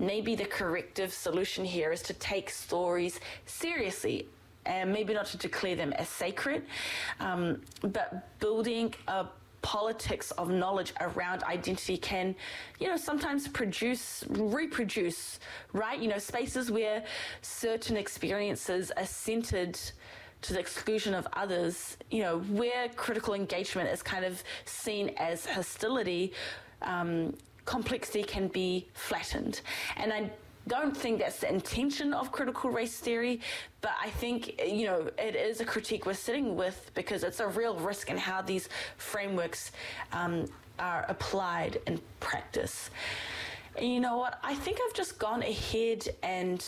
maybe the corrective solution here is to take stories seriously, and maybe not to declare them as sacred, but building a politics of knowledge around identity can, sometimes reproduce, right? Spaces where certain experiences are centered to the exclusion of others, where critical engagement is kind of seen as hostility, complexity can be flattened. And I don't think that's the intention of critical race theory, but I think, it is a critique we're sitting with because it's a real risk in how these frameworks are applied in practice. And you know what? I think I've just gone ahead and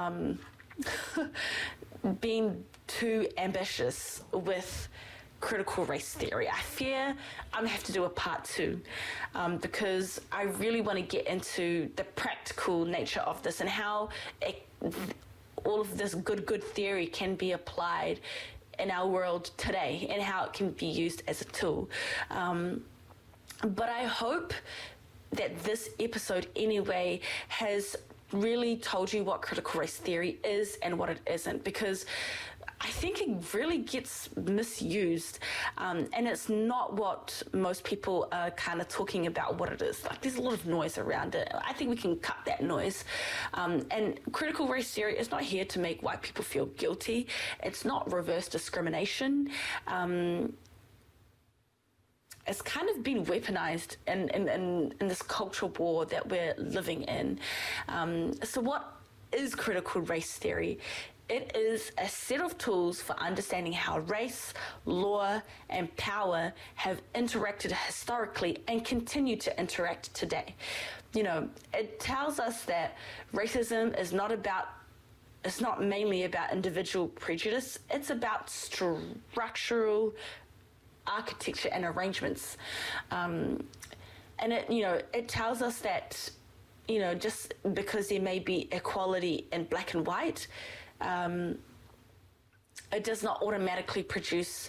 been too ambitious with critical race theory. I fear I'm going to have to do a part 2 because I really want to get into the practical nature of this and how all of this good theory can be applied in our world today and how it can be used as a tool. But I hope that this episode anyway has really told you what critical race theory is and what it isn't, because I think it really gets misused, and it's not what most people are kind of talking about what it is. Like, there's a lot of noise around it. I think we can cut that noise. And critical race theory is not here to make white people feel guilty. It's not reverse discrimination. It's kind of been weaponized in this cultural war that we're living in. So what is critical race theory? It is a set of tools for understanding how race, law, and power have interacted historically and continue to interact today. It tells us that racism is it's not mainly about individual prejudice. It's about structural architecture and arrangements. And it tells us that, just because there may be equality in black and white, it does not automatically produce,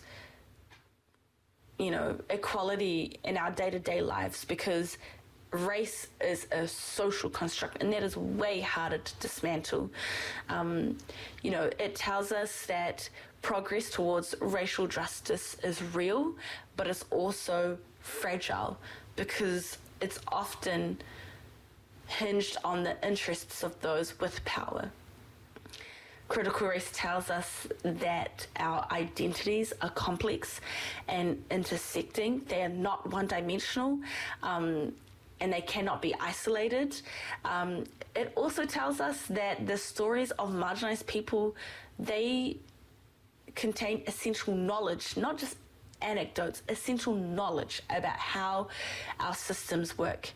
equality in our day-to-day lives, because race is a social construct, and that is way harder to dismantle. It tells us that progress towards racial justice is real, but it's also fragile because it's often hinged on the interests of those with power. Critical race tells us that our identities are complex and intersecting. They are not one-dimensional, and they cannot be isolated. It also tells us that the stories of marginalized people, they contain essential knowledge, not just anecdotes, essential knowledge about how our systems work.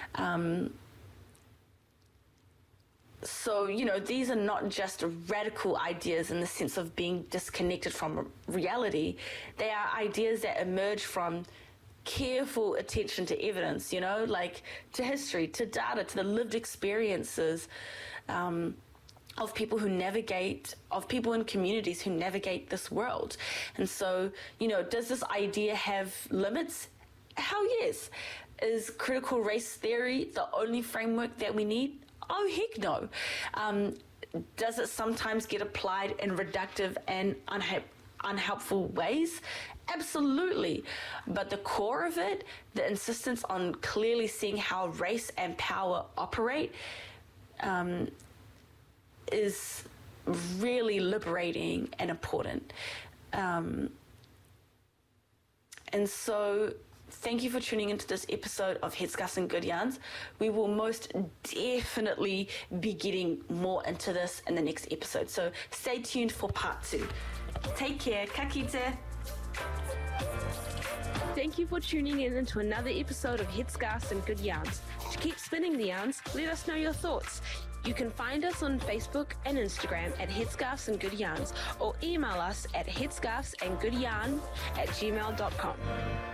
So, these are not just radical ideas in the sense of being disconnected from reality. They are ideas that emerge from careful attention to evidence, like to history, to data, to the lived experiences of people in communities who navigate this world. And so, does this idea have limits? Hell yes. Is critical race theory the only framework that we need? Oh, heck no. Does it sometimes get applied in reductive and unhelpful ways? Absolutely. But the core of it, the insistence on clearly seeing how race and power operate, is really liberating and important. And so thank you for tuning into this episode of Headscarves and Good Yarns. We will most definitely be getting more into this in the next episode. So stay tuned for part 2. Take care. Ka kite. Thank you for tuning in into another episode of Headscarves and Good Yarns. To keep spinning the yarns, let us know your thoughts. You can find us on Facebook and Instagram at Headscarves and Good Yarns, or email us at headscarvesandgoodyarn@gmail.com.